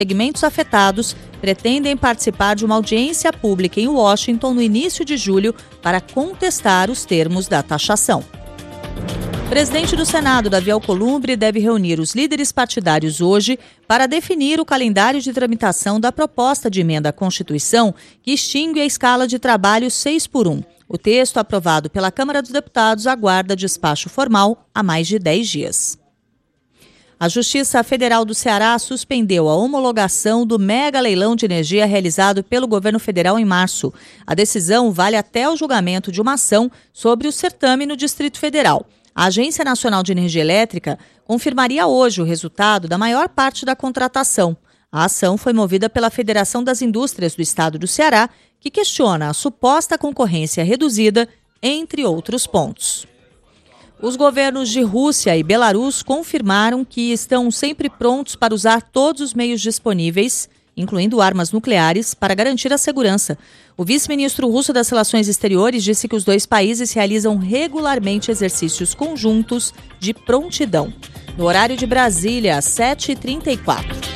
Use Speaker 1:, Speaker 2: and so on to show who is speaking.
Speaker 1: segmentos afetados pretendem participar de uma audiência pública em Washington no início de julho para contestar os termos da taxação. O presidente do Senado, Davi Alcolumbre, deve reunir os líderes partidários hoje para definir o calendário de tramitação da proposta de emenda à Constituição que extingue a escala de trabalho 6x1. O texto, aprovado pela Câmara dos Deputados, aguarda despacho formal há mais de 10 dias. A Justiça Federal do Ceará suspendeu a homologação do mega leilão de energia realizado pelo governo federal em março. A decisão vale até o julgamento de uma ação sobre o certame no Distrito Federal. A Agência Nacional de Energia Elétrica confirmaria hoje o resultado da maior parte da contratação. A ação foi movida pela Federação das Indústrias do Estado do Ceará, que questiona a suposta concorrência reduzida, entre outros pontos. Os governos de Rússia e Belarus confirmaram que estão sempre prontos para usar todos os meios disponíveis, incluindo armas nucleares, para garantir a segurança. O vice-ministro russo das Relações Exteriores disse que os dois países realizam regularmente exercícios conjuntos de prontidão. No horário de Brasília, às 7h34.